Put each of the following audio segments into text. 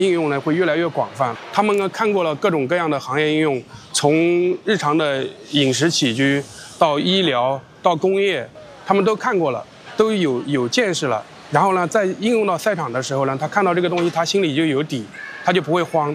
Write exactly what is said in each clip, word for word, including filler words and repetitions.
应用呢会越来越广泛。他们呢看过了各种各样的行业应用，从日常的饮食起居到医疗到工业，他们都看过了，都有有见识了。然后呢，在应用到赛场的时候呢，他看到这个东西，他心里就有底，他就不会慌。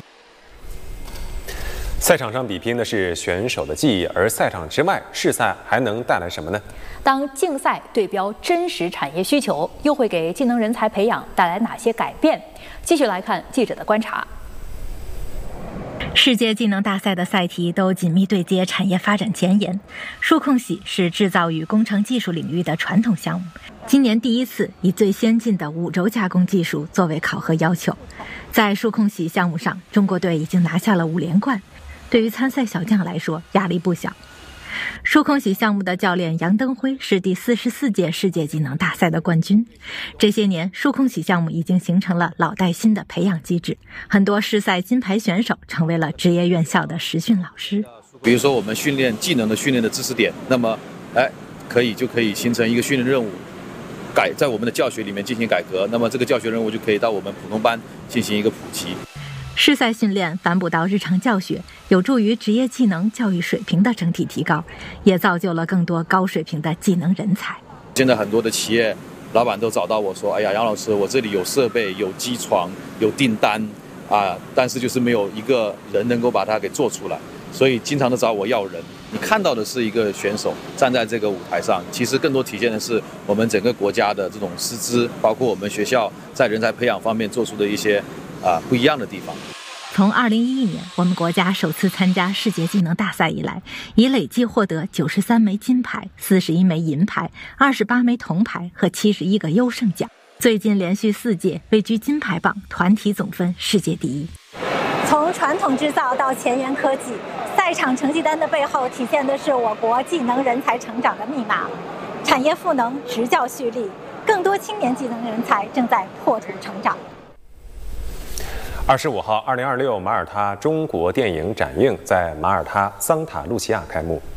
赛场上比拼的是选手的技艺，而赛场之外，试赛还能带来什么呢？ 当竞赛对标真实产业需求，又会给技能人才培养带来哪些改变？继续来看记者的观察。 世界技能大赛的赛题都紧密对接产业发展前沿。数控洗是制造与工程技术领域的传统项目，今年第一次以最先进的五轴加工技术作为考核要求。在数控洗项目上，中国队已经拿下了五连冠，对于参赛小将来说压力不小。数控洗项目的教练杨登辉是第四十四届世界技能大赛的冠军。这些年，数控洗项目已经形成了老带新的培养机制，很多试赛金牌选手成为了职业院校的实训老师。 比如说我们训练技能的训练的知识点，那么哎，可以就可以形成一个训练任务，改在我们的教学里面进行改革，那么这个教学任务就可以到我们普通班进行一个普及。 试赛训练反哺到日常教学，有助于职业技能教育水平的整体提高，也造就了更多高水平的技能人才。 现在很多的企业老板都找到我说：“哎呀，杨老师，我这里有设备、有机床、有订单啊，但是就是没有一个人能够把它给做出来，所以经常都找我要人。”你看到的是一个选手站在这个舞台上，其实更多体现的是我们整个国家的这种师资，包括我们学校在人才培养方面做出的一些啊不一样的地方。 从二零一一年我们国家首次参加世界技能大赛以来，已累计获得九十三枚金牌、四十一枚银牌、二十八枚铜牌和七十一个优胜奖。最近连续四届位居金牌榜，团体总分世界第一。 从传统制造到前沿科技，赛场成绩单的背后体现的是我国技能人才成长的密码。产业赋能，职教蓄力，更多青年技能人才正在破土成长。 二十五号，二零二六马耳他中国电影展映在马耳他桑塔露琪亚开幕。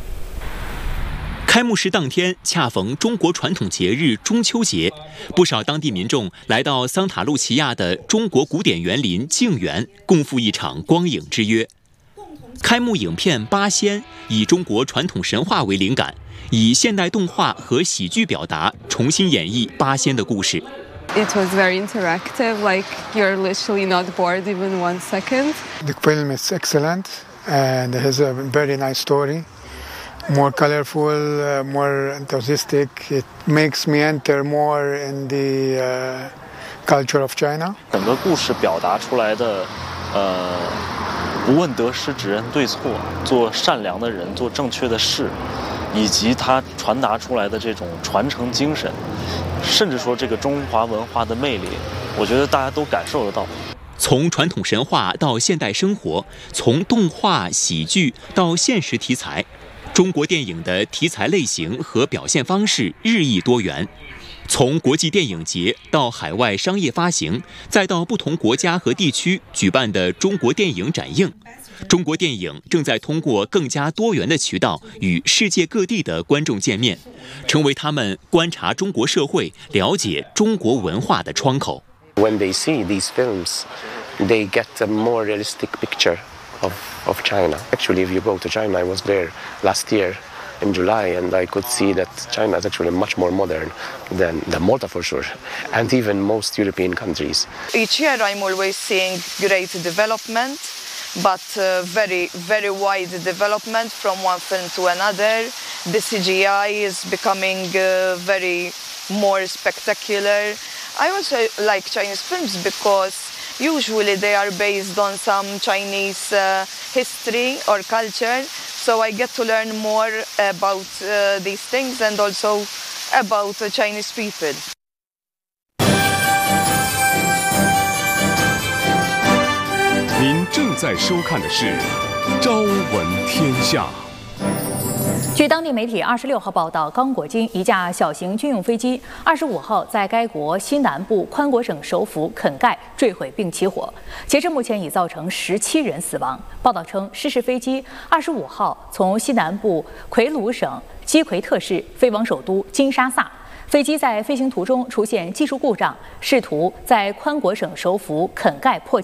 开幕式当天恰逢中国传统节日中秋节，不少当地民众来到桑塔露琪亚的中国古典园林静园，共赴一场光影之约。开幕影片《八仙》以中国传统神话为灵感，以现代动画和喜剧表达，重新演绎八仙的故事。 It was very interactive, like you're literally not bored even one second. The film is excellent and it has a very nice story. More colorful, uh, more enthusiastic. It makes me enter more in the uh, culture of China. 整个故事表达出来的，呃，不问得失，只认对错，做善良的人，做正确的事，以及它传达出来的这种传承精神，甚至说这个中华文化的魅力，我觉得大家都感受得到。 从传统神话到现代生活，从动画、喜剧到现实题材，中国电影的题材类型和表现方式日益多元。从国际电影节到海外商业发行，再到不同国家和地区举办的中国电影展映，中国电影正在通过更加多元的渠道与世界各地的观众见面，成为他们观察中国社会、了解中国文化的窗口。 When they see these films, they get a more realistic picture of, of China. Actually, if you go to China, I was there last year in July, and I could see that China is actually much more modern than, than Malta for sure, and even most European countries. Each year I'm always seeing great development, but uh, very, very wide development from one film to another. The C G I is becoming uh, very more spectacular. I also like Chinese films because usually they are based on some Chinese uh, history or culture, so I get to learn more about uh, these things and also about uh, Chinese people. 您正在收看的是《朝闻天下》。 据当地媒体二十六号报道，刚果金一架小型军用飞机二十五号在该国西南部宽国省首府肯盖坠毁并起火，截至目前已造成十七人死亡。报道称，失事飞机二十五号从西南部奎鲁省基奎特市飞往首都金沙萨，飞机在飞行途中出现技术故障，试图在宽国省首府肯盖迫降。